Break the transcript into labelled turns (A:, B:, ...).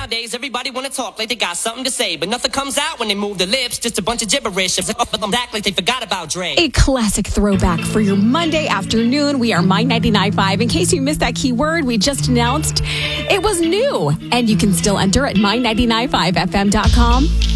A: Nowadays, everybody wanna talk like they got something to say, but nothing comes out when they move their lips. Just a bunch of gibberish. Act like they forgot about Dre.
B: A classic throwback for your Monday afternoon. We are My 99.5. In case you missed that keyword, we just announced it was new. And you can still enter at my995fm.com.